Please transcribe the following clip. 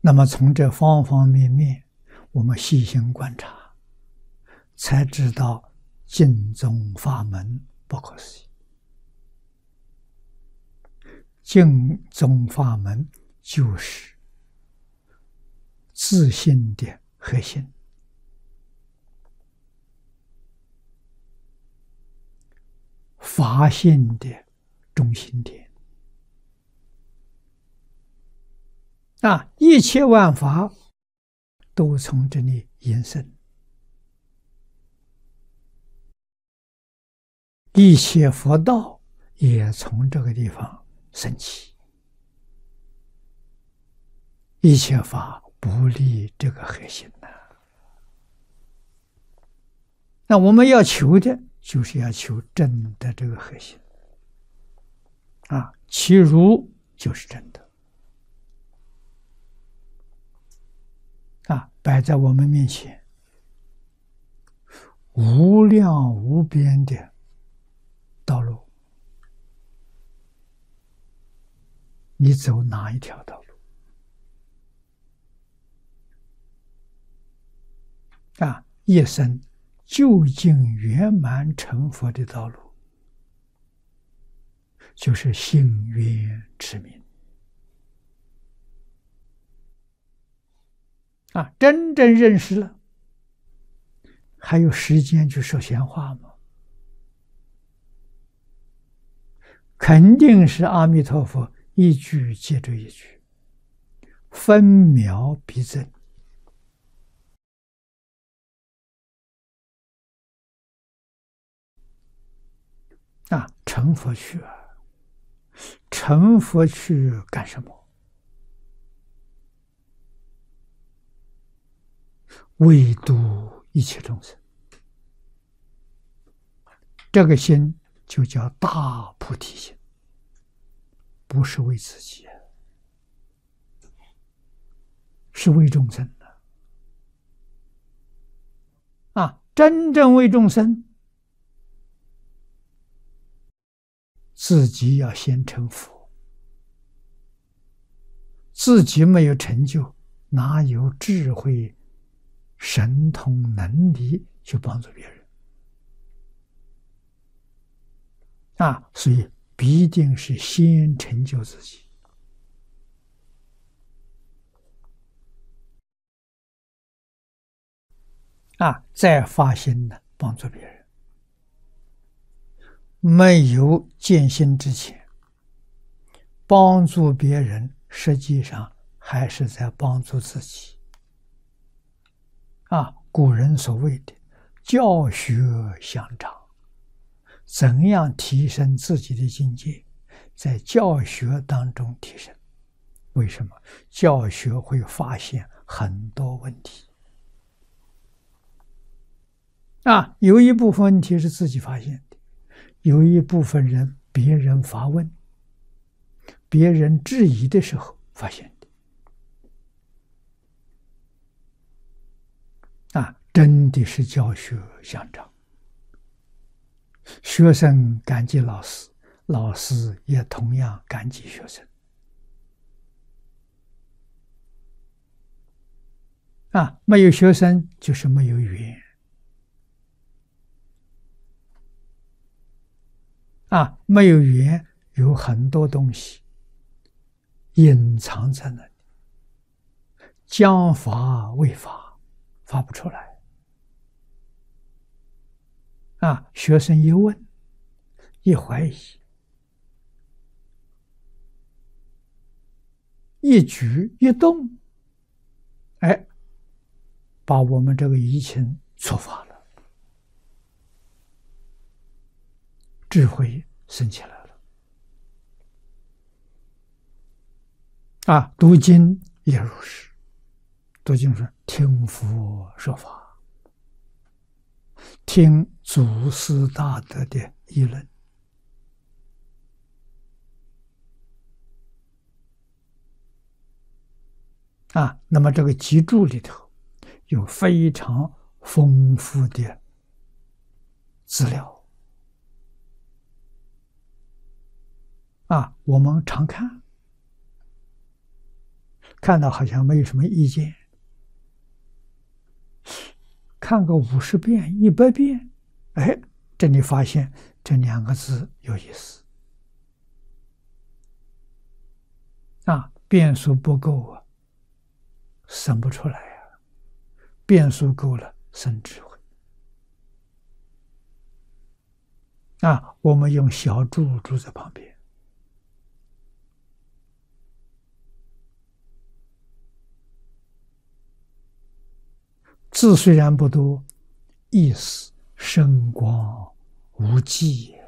那么从这方方面面，我们细心观察，才知道净宗法门不可思议。净宗法门就是自信的核心，法性的中心点。一切万法都从这里引生，一切佛道也从这个地方升起。一切法不离这个核心呐。那我们要求的就是要求真的这个核心其如就是真的摆在我们面前，无量无边的道路，你走哪一条道路一生究竟圆满成佛的道路，就是信愿持名真正认识了，还有时间去说闲话吗？肯定是阿弥陀佛一句接着一句，分秒必争成佛去成佛去干什么？为度一切众生，这个心就叫大菩提心，不是为自己，是为众生的真正为众生，自己要先成佛，自己没有成就，哪有智慧神通能力去帮助别人所以必定是先成就自己再发心的帮助别人。没有见心之前，帮助别人实际上还是在帮助自己古人所谓的教学相长，怎样提升自己的境界，在教学当中提升。为什么？教学会发现很多问题有一部分问题是自己发现的，有一部分人别人发问，别人质疑的时候发现的真的是教学相长。学生感激老师，老师也同样感激学生没有学生就是没有缘没有缘，有很多东西隐藏在那里，将法未发，发不出来学生一问一怀疑，一举一动把我们这个疑情触发了，智慧升起来了读经也如是，读经是听佛说法，听祖师大德的议论那么这个集注里头有非常丰富的资料我们常看， 看到好像没有什么意见，看个50遍、100遍，哎，这里发现这2个字有意思啊，变数不够啊，生不出来啊，变数够了，生智慧啊。我们用小注注在旁边，字虽然不多，意思深广无际。